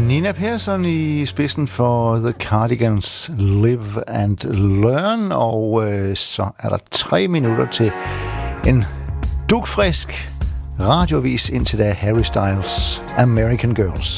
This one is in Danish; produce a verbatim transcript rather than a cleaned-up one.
Nina Persson i spidsen for The Cardigans Live and Learn, og øh, så er der tre minutter til en dugfrisk radiovis indtil da Harry Styles American Girls.